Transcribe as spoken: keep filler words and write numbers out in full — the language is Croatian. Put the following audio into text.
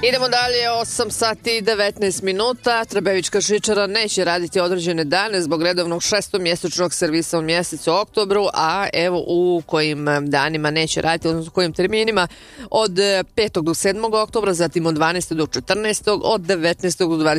Idemo dalje, osam sati i devetnaest minuta. Trebevička žičara neće raditi određene dane zbog redovnog šestomjesečnog servisa u mjesecu oktobru, a evo u kojim danima neće raditi, odnosno u kojim terminima: od petog do sedmog oktobra, zatim od dvanaestog do četrnaestog, od devetnaestog do dvadeset